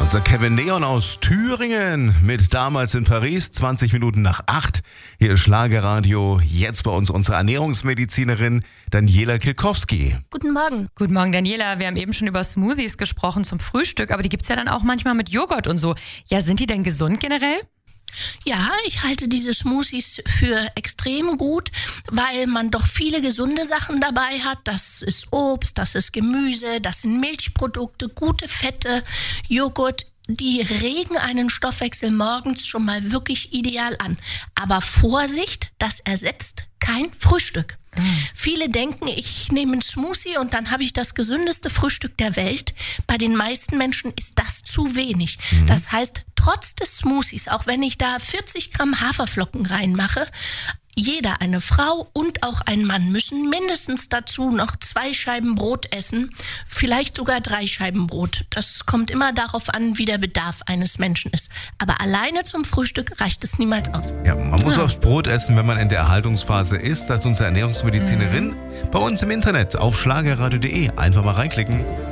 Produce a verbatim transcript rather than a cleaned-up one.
Unser Kevin Neon aus Thüringen mit Damals in Paris, zwanzig Minuten nach acht. Hier ist Schlagerradio. Jetzt bei uns unsere Ernährungsmedizinerin Daniela Kilkowski. Guten Morgen. Guten Morgen, Daniela. Wir haben eben schon über Smoothies gesprochen zum Frühstück, aber die gibt's ja dann auch manchmal mit Joghurt und so. Ja, sind die denn gesund generell? Ja, ich halte diese Smoothies für extrem gut, weil man doch viele gesunde Sachen dabei hat. Das ist Obst, das ist Gemüse, das sind Milchprodukte, gute Fette, Joghurt. Die regen einen Stoffwechsel morgens schon mal wirklich ideal an. Aber Vorsicht, das ersetzt kein Frühstück. Mhm. Viele denken, ich nehme einen Smoothie und dann habe ich das gesündeste Frühstück der Welt. Bei den meisten Menschen ist das zu wenig. Mhm. Das heißt, trotz des Smoothies, auch wenn ich da vierzig Gramm Haferflocken reinmache, jeder, eine Frau und auch ein Mann, müssen mindestens dazu noch zwei Scheiben Brot essen, vielleicht sogar drei Scheiben Brot. Das kommt immer darauf an, wie der Bedarf eines Menschen ist. Aber alleine zum Frühstück reicht es niemals aus. Ja, man muss Ja. aufs Brot essen, wenn man in der Erhaltungsphase ist, sagt unsere Ernährungsmedizinerin. Mhm. Bei uns im Internet auf schlagerradio punkt de. Einfach mal reinklicken.